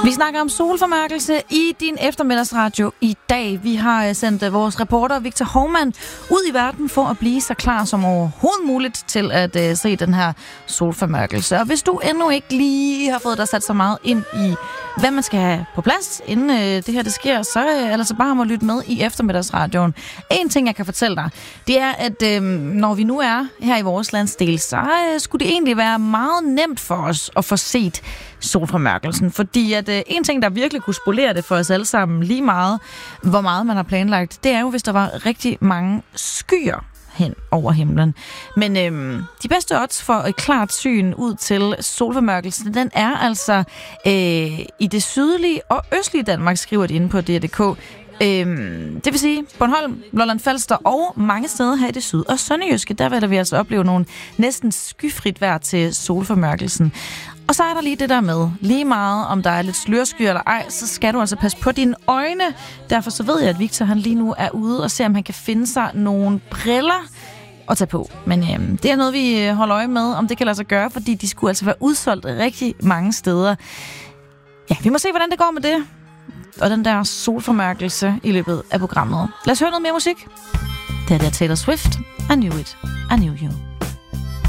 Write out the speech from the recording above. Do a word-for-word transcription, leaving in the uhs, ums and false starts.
Vi snakker om solformørkelse i din eftermiddagsradio i dag. Vi har sendt vores reporter Victor Hovmand ud i verden for at blive så klar som overhovedet muligt til at uh, se den her solformørkelse. Og hvis du endnu ikke lige har fået dig sat så meget ind i, hvad man skal have på plads, inden uh, det her det sker, så uh, er det så bare om at lytte med i eftermiddagsradioen. En ting, jeg kan fortælle dig, det er, at uh, når vi nu er her i vores landsdel, så uh, skulle det egentlig være meget nemt for os at få set solformørkelsen. Fordi at uh, en ting, der virkelig kunne spolere det for os alle sammen lige meget, hvor meget man har planlagt, det er jo, hvis der var rigtig mange skyer hen over himlen. Men øhm, de bedste odds for et klart syn ud til solformørkelsen, den er altså øh, i det sydlige og østlige Danmark, skriver de inde på D R punktum d k. Øhm, det vil sige Bornholm, Lolland Falster og mange steder her i det syd- og sønderjyske, der vil vi altså opleve nogle næsten skyfrit vejr til solformørkelsen. Og så er der lige det der med, lige meget om der er lidt slørsky eller ej, så skal du altså passe på dine øjne. Derfor så ved jeg, at Victor han lige nu er ude og ser, om han kan finde sig nogle briller at tage på. Men øhm, det er noget, vi holder øje med, om det kan lade sig gøre, fordi de skulle altså være udsolgt rigtig mange steder. Ja, vi må se, hvordan det går med det. Og den der solformørkelse i løbet af programmet. Lad os høre noget mere musik. Det er der Taylor Swift. I Knew It. I Knew You.